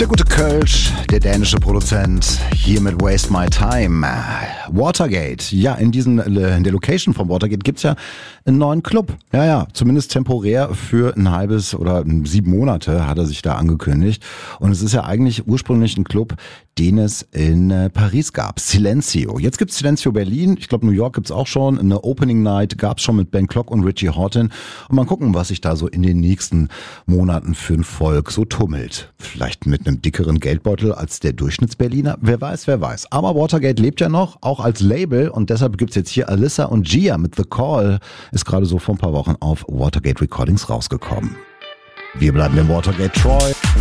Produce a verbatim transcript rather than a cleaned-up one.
Der gute Kölsch, der dänische Produzent, hier mit Waste My Time. Watergate, ja, in diesem, in der Location von Watergate gibt's ja einen neuen Club. Ja, ja, zumindest temporär für ein halbes oder sieben Monate hat er sich da angekündigt. Und es ist ja eigentlich ursprünglich ein Club, den es in Paris gab. Silencio. Jetzt gibt's Silencio Berlin. Ich glaube, New York gibt's auch schon. Eine Opening Night gab's schon mit Ben Klock und Richie Hawtin. Und mal gucken, was sich da so in den nächsten Monaten für ein Volk so tummelt. Vielleicht mit einem dickeren Geldbeutel als der Durchschnittsberliner. Wer weiß, wer weiß. Aber Watergate lebt ja noch, auch als Label. Und deshalb gibt's jetzt hier Alyssa und Gia mit The Call. Ist gerade so vor ein paar Wochen auf Watergate Recordings rausgekommen. Wir bleiben im Watergate Troy.